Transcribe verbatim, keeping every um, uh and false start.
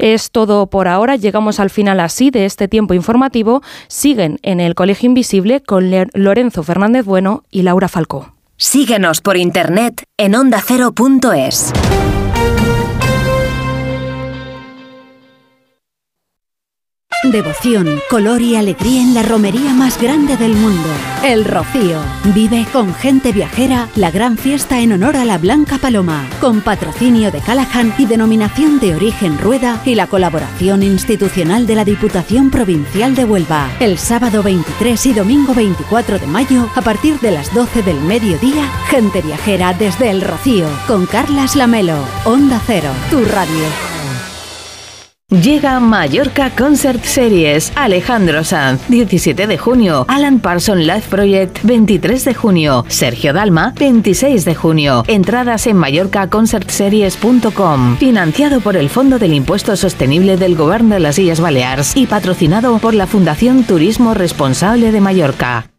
Es todo por ahora. Llegamos al final así de este tiempo informativo. Siguen en el Colegio Invisible con Lorenzo Fernández Bueno y Laura Falcó. Síguenos por internet en onda cero punto es. Devoción, color y alegría en la romería más grande del mundo, El Rocío. Vive con gente viajera la gran fiesta en honor a la Blanca Paloma, con patrocinio de Callahan y denominación de origen Rueda y la colaboración institucional de la Diputación Provincial de Huelva. El sábado veintitrés y domingo veinticuatro de mayo, a partir de las doce del mediodía, gente viajera desde El Rocío, con Carlas Lamelo. Onda Cero, tu radio. Llega Mallorca Concert Series. Alejandro Sanz, diecisiete de junio. Alan Parsons Live Project, veintitrés de junio. Sergio Dalma, veintiséis de junio. Entradas en mallorca concert series punto com. Financiado por el Fondo del Impuesto Sostenible del Govern de las Illes Balears y patrocinado por la Fundación Turismo Responsable de Mallorca.